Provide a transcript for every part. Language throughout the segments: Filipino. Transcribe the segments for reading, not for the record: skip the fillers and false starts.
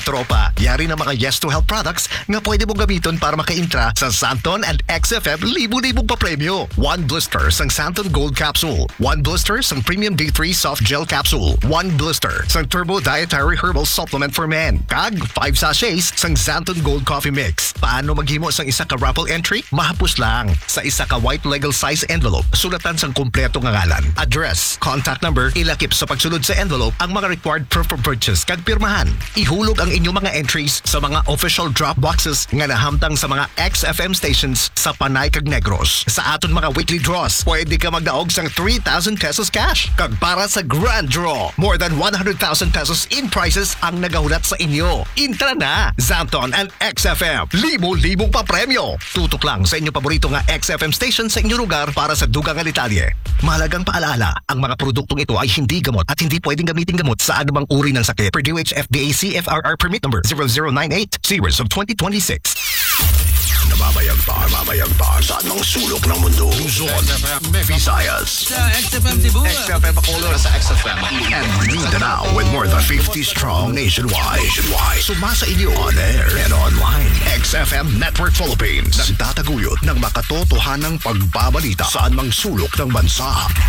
tropa, yari na mga Yes to Health products nga pwede mong gamiton para maka-intra sa Santon and XFM libu-libong papremyo. 1 blister sang Santon Gold Capsule, 1 blister sang Premium D3 Soft Gel Capsule, 1 blister sang Turbo Dietary Herbal Supplement for Men, kag 5 sachets sang Santon Gold Coffee Mix. Paano maghimo sang isa ka raffle entry? Mahapos lang. Sa isa ka white legal size envelope, sulatan sang kumpleto nga ngalan, address, contact number, ilakip sa pagsulod sa envelope ang mga required proof of purchase kag pirmahan. Ihulog ang inyong mga entries sa mga official drop boxes nga nahamtang sa mga XFM stations sa Panay kag Negros. Sa aton mga weekly draws, pwede ka magdaog sang 3,000 pesos cash. Kag para sa grand draw, more than 100,000 pesos in prizes ang nagahulat sa inyo. Intra na! Santon and XFM, libo-libong papremyo. Tutok lang sa inyong paborito nga XFM station sa inyong lugar para sa dugang nga detalye. Mahalagang paalala, ang mga produktong ito ay hindi gamot at hindi pwedeng gamitin gamot sa anumang uri ng sakit. Per DOH-FDA CFRR permit number 0098 series of 2026. Nababayagta sa anong sulok ng mundo. Luzon, Visayas, Sa XFM Cebu. XFM Bacolod sa XFM, and Mindanao with more than 50 strong nationwide. Sumasa inyo on air and online. XFM Network Philippines. Nagtataguyod ng makatotohanang pagbabalita sa anumang sulok ng bansa.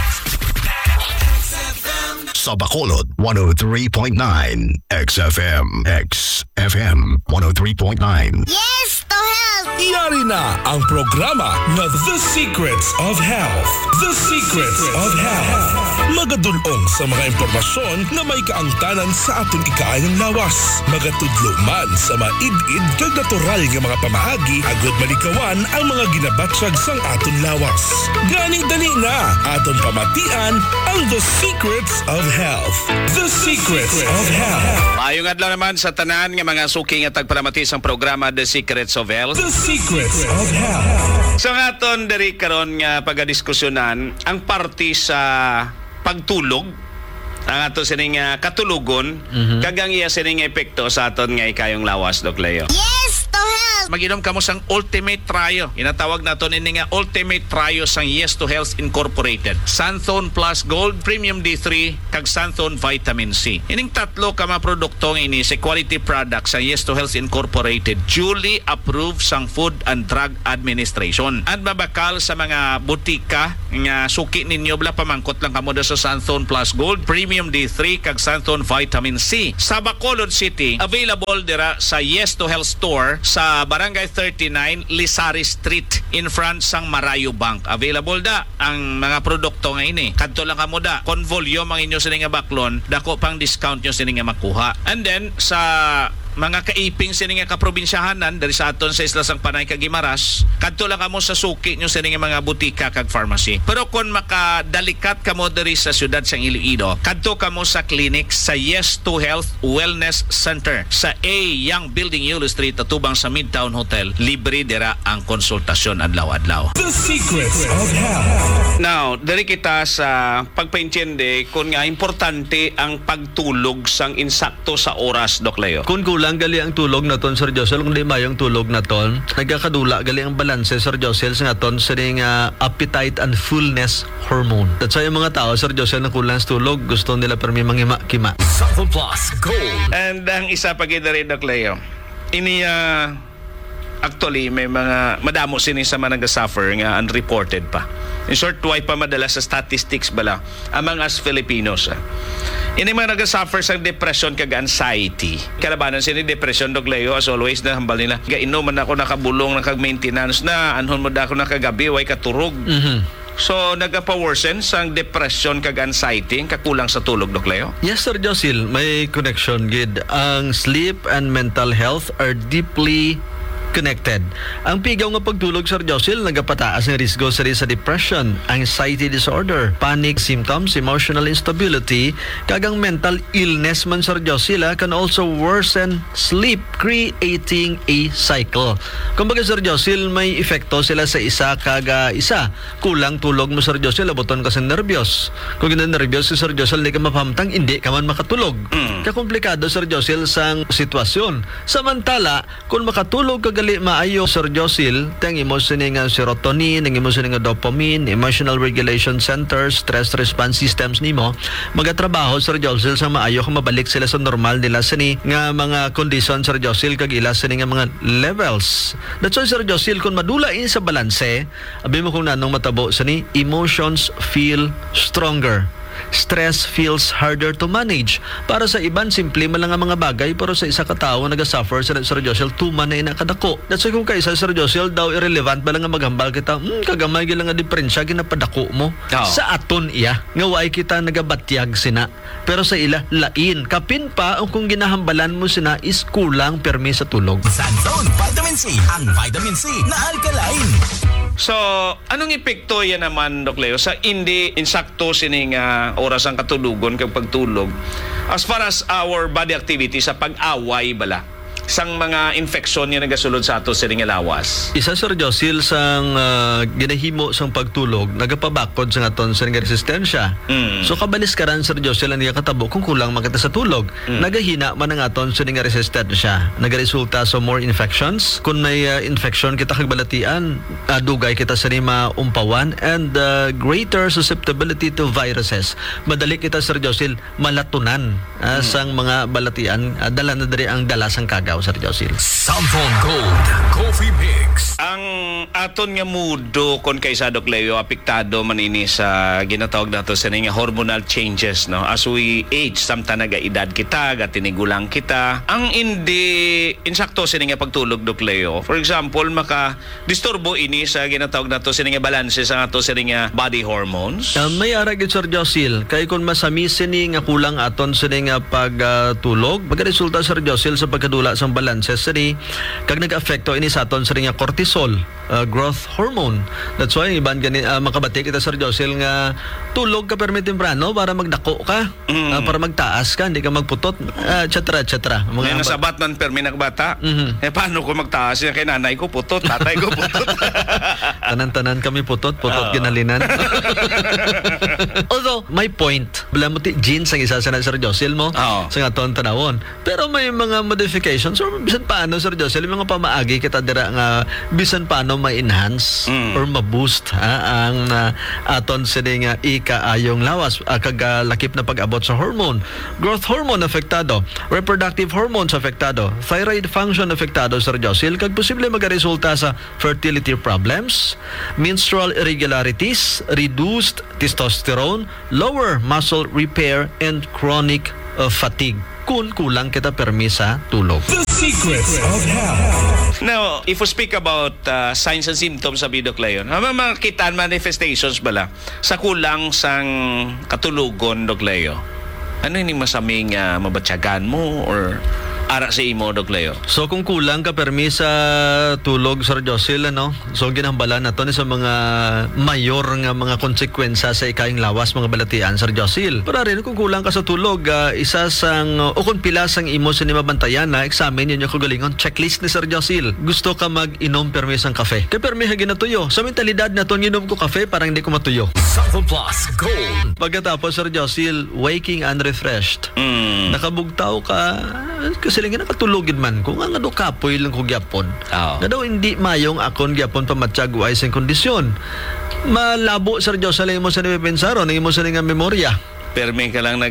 Sa Bacolod, 103.9 XFM 103.9. Yes to health! Yari na ang programa na The Secrets of Health. The Secrets of Health. Magadulong sa mga impormasyon na may kaangtanan sa atong ikaayang lawas. Magatudluman sa maid-id kag natural nga mga pamaagi agud malikawan ang mga ginabatsag sang aton lawas. Ganing dali na aton pamatian ang The Secrets of Health. The Secrets of Health. Maayong adlaw naman sa tanan nga mga suki nga tagpalamatis ang programa The Secrets of Health. The Secrets of Health. So nga aton diri karon nga pagadiskusyonan ang parte sa pagtulog ang ato sining katulugon kagang iya sining epekto sa aton nga ikayong lawas, Doc Leo. Yes to health! Maginom kamo sang Ultimate Trio. Inatawag nato ini nga Ultimate Trio sang Yes to Health Incorporated. Santhone Plus Gold, Premium D3, kag Santhone Vitamin C. Ining tatlo ka mga produkto ini sa quality products sang Yes to Health Incorporated, duly approved sang Food and Drug Administration. At mabakal sa mga butika nga suki ninyo bla pamangkot lang kamo sa Santhone Plus Gold, Premium D3, kag Santhone Vitamin C. Sa Bacolod City, available dira sa Yes to Health Store sa Barangay 39, Lisari Street, in front sang Marayo Bank. Available da ang mga produkto nga ini. Kadto lang kamo da, kon volume ang inyo sini nga baklon, dako pang discount nyo sini nga makuha. And then sa mga kaiping sini nga kaprobinsyahanan dari sa aton sa Isla sang Panay kag Guimaras, kadto lang kamo sa suki nyo sini nga mga butika kag pharmacy. Pero kon makadalikat kamo diri sa syudad sang Iloilo, kadto kamo sa clinic sa Yes to Health Wellness Center sa A Young Building, Yulo Street, atubang sa Midtown Hotel. Libre dira ang konsultasyon adlaw-adlaw. The Secrets of Health. Now, dari kita sa pagpaintiende kung nga importante ang pagtulog sang insakto sa oras, Doc Leo. Kung kulang gali ang tulog naton, Sir Josel, kung di mayong tulog naton, nagkakadula gali ang balanse, Sir Josel, sa naton sa appetite and fullness hormone. At sa yung mga tao, Sir Josel, na kulang sa tulog, gusto nila permi mangima-kima. Santhone Plus Gold. And ang isa pa gid rin, Doc Leo, ini actually may mga madamo sini sa mga nag-suffer nga unreported pa. In short, why pa madala sa statistics bala among us Filipinos. Ini mga nag-suffer sa depression kag anxiety. Kalabanan sini depression, Doc Leo, as always na hambal nila. Gainom man ako nakabulong nakag maintenance na anhon mo da ako nakagabi way katurog. So nagapa-worsen sang depression kag anxiety kakulang sa tulog, Doc Leo. Yes, Sir Josel, may connection gid. Ang sleep and mental health are deeply connected. Ang pigaw nga pagtulog, Sir Josel, nagapataas ng risgo sa depression, anxiety disorder, panic symptoms, emotional instability, kagang mental illness man, Sir Josel, can also worsen sleep, creating a cycle. Kumbaga, Sir Josel, may epekto sila sa isa kaga isa. Kulang tulog mo, Sir Josel, abuton ka sa nervyos. Kung nervyos si Sir Josel, hindi ka mapamtang, hindi ka man makatulog. Kakomplikado, Sir Josel, sang sitwasyon. Samantala, kung makatulog ka dali maayo Sir Josil, tang imo sini nga serotonin, imo sini nga dopamine, emotional regulation centers, stress response systems nimo magatrabaho Sir Josil sa maayo kung mabalik sila sa normal nila sini nga mga condition Sir Josil kag ila sini nga mga levels. That's why Sir Josil kung madula ini sa balanse, abi mo kung nanong matabo sini, emotions feel stronger. Stress feels harder to manage. Para sa iban, simple man lang ang mga bagay, pero sa isa ka tao naga-suffer sa Sir Josel, tuman na inakadako. That's why kung kaisa Sir Josel daw irrelevant ba lang nga maghambal kita, kagamay gila nga diferensya ginapadako mo. Sa aton iya, nga way kita nagabatyag sina. Pero sa ila, lain. Kapin pa, ang kung ginahambalan mo sina is kulang permi sa tulog. Santon Vitamin C, ang vitamin C na alkaline. So, anong epekto yan naman, Doc Leo, sa hindi insakto sining oras ang katulugon kag pagtulog as far as our body activity sa pag-away bala sang mga infeksyon nga nagasulod sa ato sa nga lawas? Isa Sir Josil sang ginahimo sang pagtulog nagapabakod sa aton sa nga resistensya. So kabalis karan Sir Josil ang katabo kung kulang makita sa tulog. Nagahina man ang aton sa nga resistensya. Nagaresulta sa more infections. Kung may infection kita kag balatian, dugay kita sa maumpawan and greater susceptibility to viruses. Madali kita Sir Josil malatunan sang mga balatian, dala na diri ang dala sang kagaw Sir Josil. Santon Gold Coffee Mix. Ang aton nga mudo kon kaysa Doc Leo apektado manini sa ginatawag nato sa nga hormonal changes, no, as we age samtang naga-edad kita gatinigulang kita ang hindi insakto sa nga pagtulog Doc Leo. For example, maka disturbo ini sa ginatawag nato sa nga balance sa ato sa nga body hormones. May arag Sir Josil kay kun masami sini nga kulang aton sa nga pagtulog magaresulta Sir Josil sa pagkadula sa balances sini kag nag-apekto ini sa aton sa nga cortisol, growth hormone. That's why iban gani makabati kita Sir Josil nga tulog ka permi temprano para magdako ka, para magtaas ka, hindi ka magputot, etc. Mga nasabat man permi nagbata. Paano ko magtaas yan kay nanay ko putot, tatay ko putot. Tanan-tanan kami putot ginalinan. Although my point, bala mo jeans ang isa sa Sir Josil mo sa aton tanawon. Pero may mga modifications or bisan paano Sir Josil, mga pamaagi kita dira nga bisan paano ma-enhance or ma-boost ang aton sini nga ikaayong lawas kag lakip na pag-abot sa hormone. Growth hormone apektado, reproductive hormones apektado, thyroid function apektado Sir Josil kag posible magaresulta sa fertility problems, menstrual irregularities, reduced testosterone, lower muscle repair and chronic fatigue kung kulang kita permi sa tulog. The Secrets of Health. Now, if we speak about signs and symptoms sa Doc Leo, makita manifestations bala sa kulang sang katulugon Doc Leo. Ano yung masaming mabatyagan mo or ara sa imo Doc Leo? So kung kulang ka permi sa tulog Sir Josil, ano? So ginambalan nato ni sa mga mayor nga mga konsekwensya sa ikaing lawas mga balatian Sir Josil. Para rin kung kulang ka sa tulog, isa sang o kung pila sang imo sa mabantayan na examine yun yung kagalingon checklist ni Sir Josil. Gusto ka mag-inom permi sang kafe. Kay permi ha ginatuyo. Sa mentalidad nato inom ko kafe parang hindi ko matuyo. Santon Plus Gold. Pagkatapos Sir Josil, waking unrefreshed. Nakabugtaw ka kasi lang nakatulogin man ko nga do kapoy lang ko gyapon. Nga daw hindi mayong akon gyapon pamatsyag wa isang kondisyon. Malabo Sir Josil mo sa nipensaro, ning mo sa nga memorya. Permi ka lang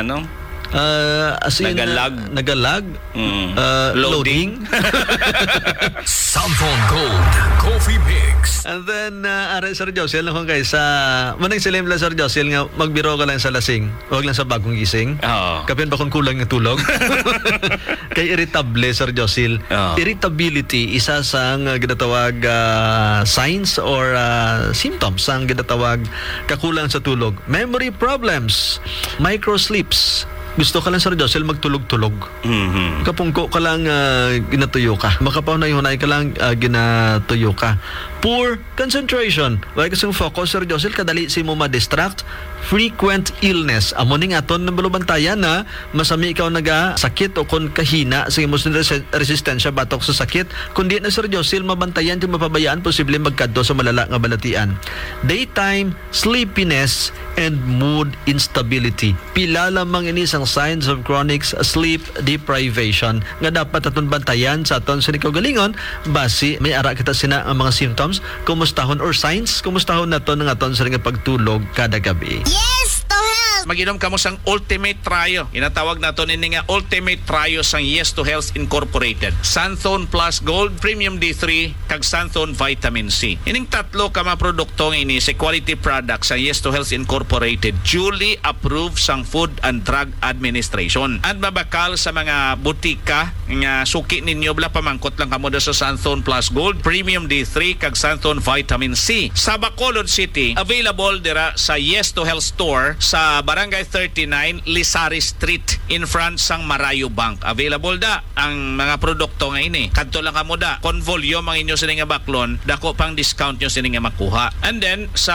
As in, nagalag, loading. Santon Gold Coffee Mix. And then, Sir Josil, kung kayo sa, manang silim lang Sir Josil nga, magbiro ka lang sa lasing, huwag lang sa bagong gising. Kapin ba kung kulang ng tulog? Kay irritable, Sir Josil. Irritability, isa sang ginatawag signs or symptoms sang ginatawag kakulang sa tulog. Memory problems, microsleeps. Gusto ka lang Sir Josil magtulog-tulog. Kapungko ka lang ginatuyo ka. Makapaunay-hunay ka lang ginatuyo ka. Poor concentration. Wala kasing focus Sir Josil, kadali si mo ma-distract. Frequent illness. Amo ning aton ng balubantayan na masami ikaw nagasakit o kung kahina sa imo resistensya batok sa sakit. Kundi na Sir Josil mabantayan yung mapabayaan posible magkadto sa malala nga balatian. Daytime sleepiness and mood instability. Pila lamang ini sang ang signs of chronic sleep deprivation nga dapat aton bantayan sa aton sa kaugalingon basi may ara kita sina ang mga symptoms kumustahon or signs kumustahon naton ng aton sa nga pagtulog kada gabi. Yes to health. Mag-inom ka mo sang Ultimate Trio. Inatawag nato nini nga Ultimate Trio sang Yes to Health Incorporated. Santhone Plus Gold, Premium D3, kag Santhone Vitamin C. Ining tatlo ka mga produkto ini sa quality products sang Yes to Health Incorporated, duly approved sang Food and Drug Administration. At mabakal sa mga butika nga suki ninyo bla pamangkot lang kamo sa Santhone Plus Gold, Premium D3, kag Santhone Vitamin C. Sa Bacolod City, available dira sa Yes to Health Store sa Barangay 39, Lisari Street, in front sang Marayo Bank. Available da ang mga produkto nga ini. Kadto lang kamo da. Kon volume ang inyo sini nga baklon, dako pang discount nyo sini nga makuha. And then sa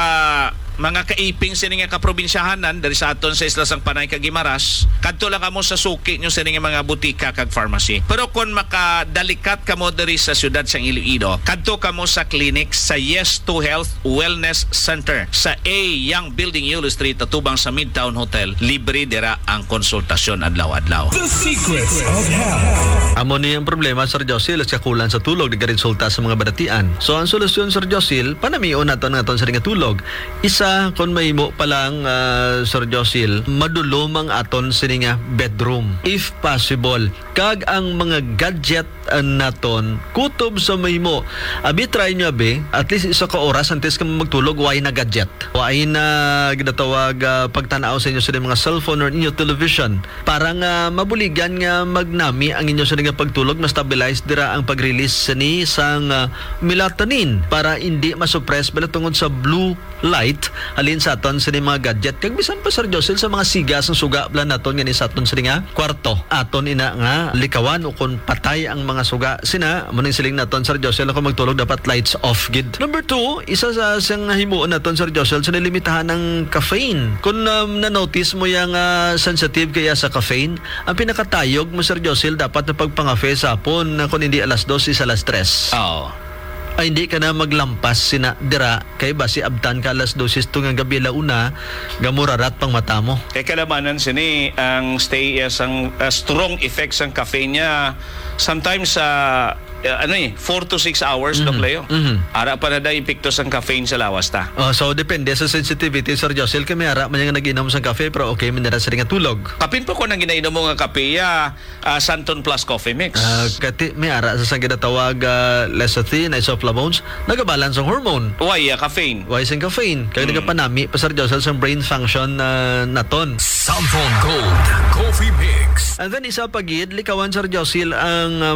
mga kaiping sini nga kaprobinsyahanan dari sa aton sa Isla sang Panay kag Guimaras, kadto lang kamo sa suki nyo sini nga mga butika kag pharmacy. Pero kon makadalikat kamo diri sa syudad sang Iloilo, kadto kamo sa clinic sa Yes to Health Wellness Center sa A Young Building Yulo Street atubang sa Midtown Hotel. Libre dira ang konsultasyon adlaw-adlaw. The Secrets of Health. Amo ni ang problema, Sir Josil, sa kulang sa tulog, nagkaresulta sa mga badatian. So, ang solusyon, Sir Josil, panamion naton sa ring tulog. Isa, kung mahimo pa lang, Sir Josil, madulom ang aton sa ring bedroom. If possible, kag ang mga gadget naton, kutob sa mahimo. Abi, try nyo, abi, at least isa ka oras, antes ka magtulog, why na gadget? Why na ginatawag pagtanaw sa inyo sa mga cellphone or inyo television. Para nga mabuligan nga magnami ang inyo sa nga pagtulog, ma-stabilize dira ang pag-release ni sang melatonin para hindi masuppress bala tungod sa blue light halin sa aton sa mga gadget. Kag bisan pa, Sir Josel, sa mga sigas ng suga bala naton nga ni sa aton sa nga kwarto. Aton ina nga likawan o kung patay ang mga suga sina muning siling naton, Sir Josel, ako magtulog dapat lights off gid. Number 2, isa sa siyang himuon naton, Sir Josel, sa nilimitahan ng caffeine. Kung na-notice mo yung sensitive kaya sa caffeine, ang pinakatayog mo, Sir Josel, dapat na pagpangafe sa hapon na kung hindi alas 2 is alas 3. Oh. Ay hindi ka na maglampas sina dira kay basi abtan ka alas 2 nga gabi launa gamurarat pang mata mo. Kay kalamanan sini ang stay ang strong effects ang caffeine niya sometimes 4 to 6 hours dok layo. Ara pa na da epekto sang caffeine sa lawas ta. So depende sa sensitivity, Sir Josel, kami ara man nga nag-inom sang kape pero okay man dira sa ring tulog. Kapin po ko nang ginainom mo nga kape Santon Plus Coffee Mix. Kati may ara sa sang ginatawag lecithin, isoflavones, nagabalance ang hormone. Why caffeine? Why sing caffeine? Kaya nagapanami pa, Sir Josel, sa brain function naton. Santhone Gold Coffee Mix. And then isa pagid likawan, Sir Josel, ang